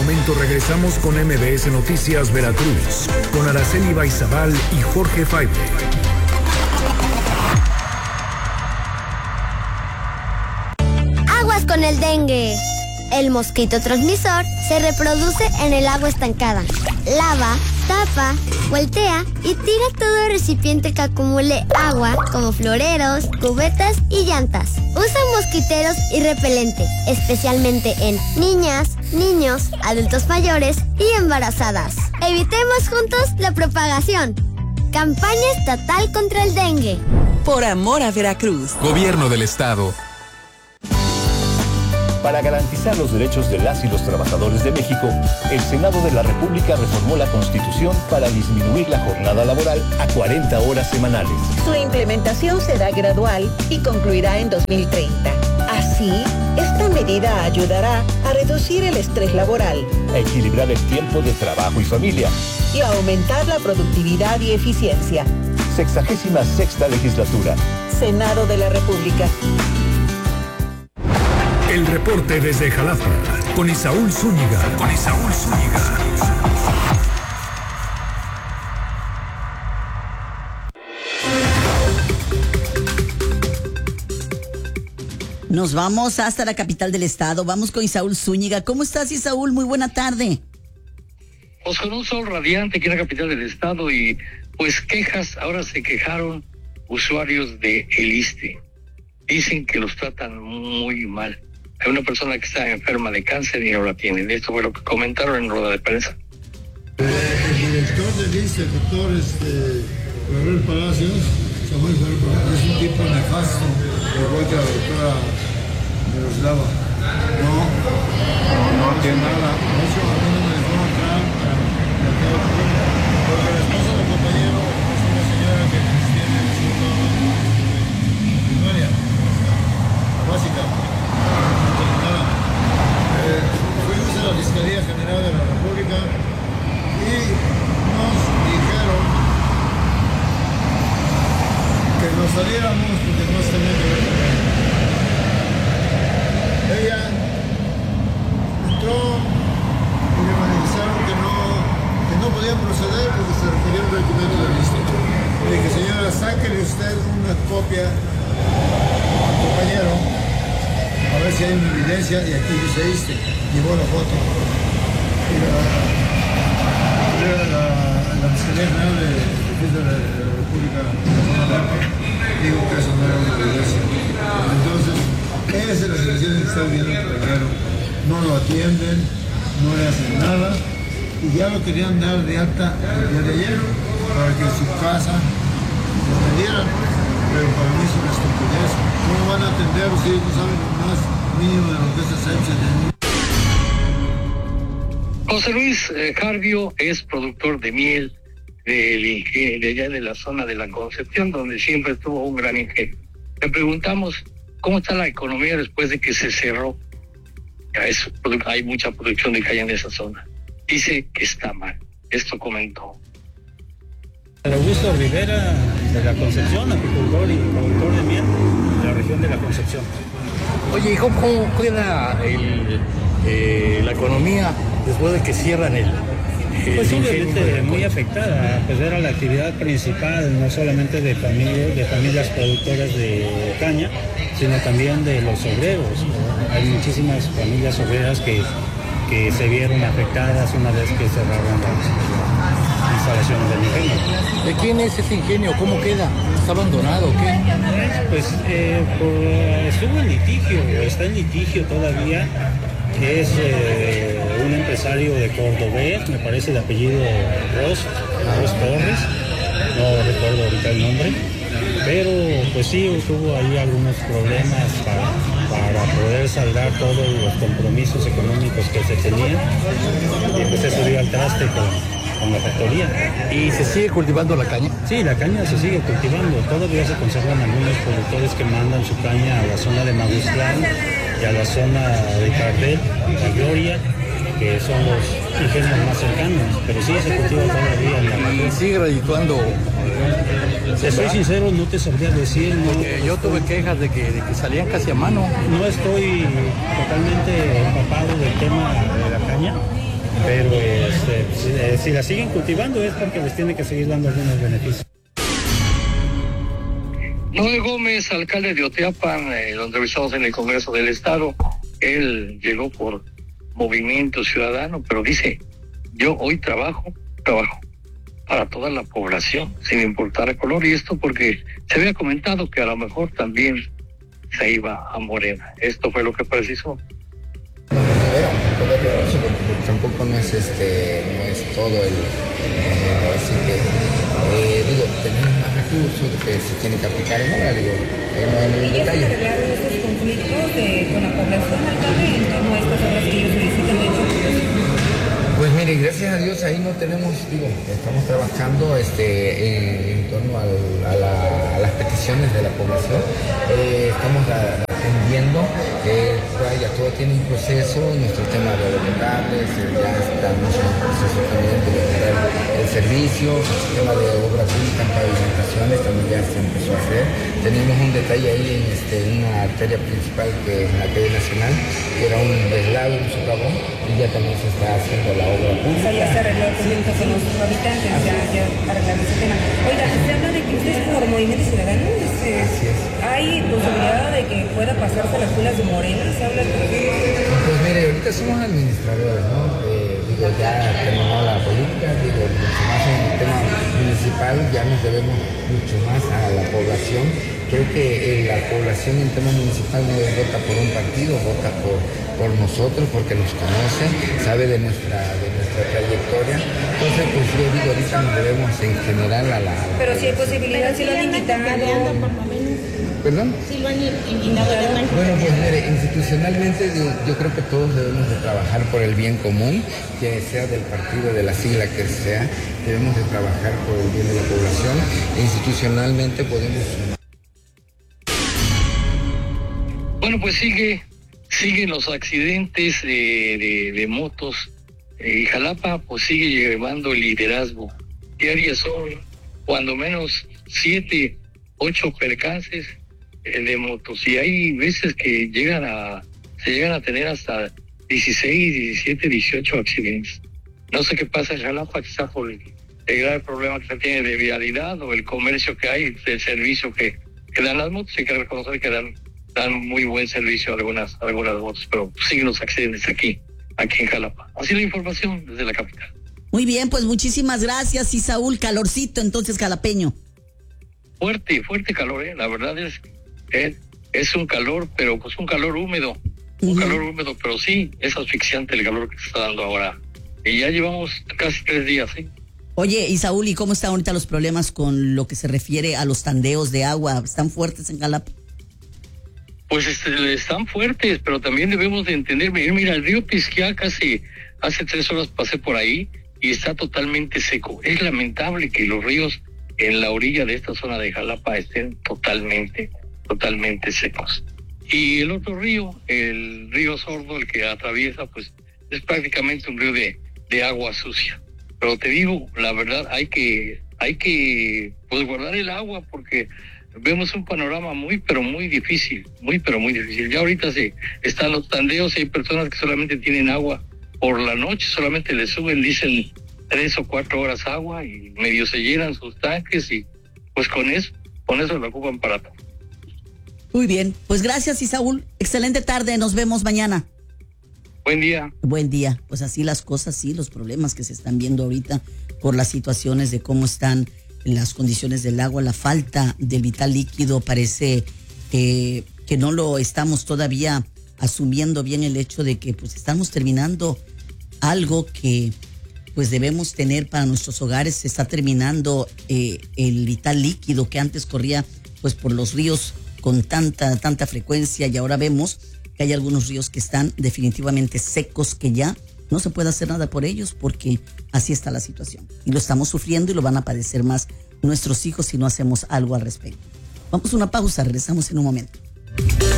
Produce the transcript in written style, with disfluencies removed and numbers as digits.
momento regresamos con MBS Noticias Veracruz, con Araceli Baizabal y Jorge Faible. Aguas con el dengue. El mosquito transmisor se reproduce en el agua estancada. Lava, tapa, voltea y tira todo el recipiente que acumule agua, como floreros, cubetas y llantas. Usa mosquiteros y repelente, especialmente en niñas, niños, adultos mayores y embarazadas. Evitemos juntos la propagación. Campaña estatal contra el dengue. Por amor a Veracruz. Gobierno del Estado. Para garantizar los derechos de las y los trabajadores de México, el Senado de la República reformó la Constitución para disminuir la jornada laboral a 40 horas semanales. Su implementación será gradual y concluirá en 2030. Así, esta medida ayudará a reducir el estrés laboral, a equilibrar el tiempo de trabajo y familia y a aumentar la productividad y eficiencia. 66ª legislatura. Senado de la República. El reporte desde Jalapa, con Isaúl Zúñiga. Nos vamos hasta la capital del estado. Vamos con Isaúl Zúñiga. ¿Cómo estás, Isaúl? Muy buena tarde. Pues con un sol radiante aquí en la capital del estado y pues quejas. Ahora se quejaron usuarios de el ISSSTE. Dicen que los tratan muy mal. Hay una persona que está enferma de cáncer y no la tienen. Esto fue lo que comentaron en rueda de prensa. El director del ISSSTE, el doctor Gabriel Palacios, Samuel Gabriel Palacios, es un tipo nefasto, igual que la doctora Miroslava. No tiene nada. De hecho, a mí no me dejó entrar porque la esposa del compañero es una señora que tiene primaria, la básica. Fuimos a la Fiscalía General de la República y nos dijeron que nos saliéramos porque no se tenía que ver con ella. Ella entró y le manifestaron que no podían proceder porque se requería un documento del ISSSTE. Le dije, señora, sáquele usted una copia al compañero a ver si hay una evidencia, y aquí dice ISSSTE, llevó la foto. Y la Fiscalía General de la República dijo que eso no era una evidencia. Entonces, esa es la situación que está viviendo el compañero. No lo atienden, no le hacen nada, y ya lo querían dar de alta el día de ayer para que en su casa lo atendieran. Pero para mí es una estupidez. ¿Cómo van a atender? Ustedes no saben lo más mínimo de lo que es hacerse. José Luis Jarvio es productor de miel de allá de la zona de la Concepción, donde siempre tuvo un gran ingenio. Le preguntamos cómo está la economía después de que se cerró. Hay mucha producción de caña en esa zona. Dice que está mal. Esto comentó. Augusto Rivera, de la Concepción, apicultor y productor de miel de la región de la Concepción. Oye, ¿y cómo queda la economía después de que cierran el Pues obviamente muy afectada, pues era la actividad principal no solamente de familias productoras de caña, sino también de los obreros. Hay muchísimas familias obreras que se vieron afectadas una vez que cerraron las instalaciones del ingenio. ¿De quién es ese ingenio? ¿Cómo queda? ¿Está abandonado o qué? Pues estuvo en litigio, está en litigio todavía. Es un empresario de Cordobés, me parece de apellido Ros Torres, no recuerdo ahorita el nombre, pero pues sí tuvo ahí algunos problemas para poder saldar todos los compromisos económicos que se tenían, y pues eso dio al traste con la factoría. ¿Y se sigue cultivando la caña? Sí, la caña se sigue cultivando, todavía se conservan algunos productores que mandan su caña a la zona de Maguslán y a la zona de Cardel, La Gloria, que son los ingenios más cercanos, pero sí se cultiva todavía en la región. ¿Sigue redituando? Te soy sincero, no te sabría decir. No, yo tuve quejas de que salían casi a mano. No estoy totalmente empapado del tema de la caña, pero si la siguen cultivando es porque les tiene que seguir dando algunos beneficios. Noé Gómez, alcalde de Oteapan, lo entrevistamos en el Congreso del Estado. Él llegó por Movimiento Ciudadano, pero dice, yo hoy trabajo para toda la población, sin importar el color, y esto porque se había comentado que a lo mejor también se iba a Morena. Esto fue lo que precisó. Tampoco no es todo así que tenemos más recursos que se tiene que aplicar en obra, ¿Y ya se arreglaron estos conflictos con la población, alcalde, en torno a estas obras que ellos solicitan de hecho? Pues mire, gracias a Dios ahí no tenemos, estamos trabajando en torno a las peticiones de la población, estamos atendiendo, ya todo tiene un proceso, nuestro tema de los locables, ya estamos en el proceso también de mejorar el servicio, el sistema de obra pública en pavimentaciones también ya se empezó a hacer. Tenemos un detalle ahí en una arteria principal que es la calle Nacional, que era un deslave, un socavón, y ya también se está haciendo la obra pública. O sea, ya se arregló el conflicto con los habitantes, ya arreglaron ese tema. Oiga, se habla de que ustedes por Movimiento Ciudadano, así es. ¿Hay posibilidad de que pueda pasarse las filas de Morena? ¿Se habla de eso? Pues mire, ahorita somos administradores, ¿no? Ya terminó la política, mucho más en el tema municipal, ya nos debemos mucho más a la población. Creo que la población en tema municipal no vota por un partido, vota por nosotros, porque nos conoce, sabe de nuestra trayectoria. Entonces, pues yo digo, ahorita nos debemos en general a la... Pero si hay posibilidad, si lo han invitado. ¿Perdón? Si lo han invitado. Bueno, pues mire, institucionalmente yo creo que todos debemos de trabajar por el bien común, que sea del partido, de la sigla que sea, debemos de trabajar por el bien de la población. Institucionalmente podemos... Bueno, pues siguen los accidentes de motos. Jalapa pues sigue llevando el liderazgo. Diarias son cuando menos 7, 8 percances de motos, y hay veces que se llegan a tener hasta 16, 17, 18 accidentes. No sé qué pasa en Jalapa, quizás por el grave problema que se tiene de vialidad o el comercio que hay, del servicio que dan las motos. Hay que reconocer que dan muy buen servicio a algunas motos, pero siguen los accidentes aquí en Jalapa. Así la información desde la capital. Muy bien, pues muchísimas gracias, Isaúl. Calorcito entonces jalapeño. Fuerte calor, la verdad es un calor, pero pues un calor húmedo, calor húmedo, pero sí, es asfixiante el calor que se está dando ahora. Y ya llevamos casi 3 días, ¿sí? Oye, Isaúl, ¿y cómo están ahorita los problemas con lo que se refiere a los tandeos de agua? ¿Están fuertes en Jalapa? Pues están fuertes, pero también debemos de entender, mira, el río Pisquiaca hace 3 horas pasé por ahí y está totalmente seco. Es lamentable que los ríos en la orilla de esta zona de Jalapa estén totalmente secos. Y el otro río, el río Sordo, el que atraviesa, pues es prácticamente un río de agua sucia. Pero te digo, la verdad, hay que pues guardar el agua, porque vemos un panorama muy difícil. Ya ahorita están los tandeos, hay personas que solamente tienen agua por la noche, solamente le suben, dicen 3 o 4 horas agua y medio se llenan sus tanques, y pues con eso lo ocupan para todo. Muy bien, pues gracias, Isaúl. Excelente tarde, nos vemos mañana. Buen día. Buen día. Pues así las cosas, sí, los problemas que se están viendo ahorita por las situaciones de cómo están las condiciones del agua, la falta del vital líquido, parece que no lo estamos todavía asumiendo bien, el hecho de que pues estamos terminando algo que pues debemos tener para nuestros hogares. Se está terminando el vital líquido que antes corría pues por los ríos con tanta frecuencia, y ahora vemos que hay algunos ríos que están definitivamente secos, que ya no se puede hacer nada por ellos, porque así está la situación. Y lo estamos sufriendo y lo van a padecer más nuestros hijos si no hacemos algo al respecto. Vamos a una pausa, regresamos en un momento.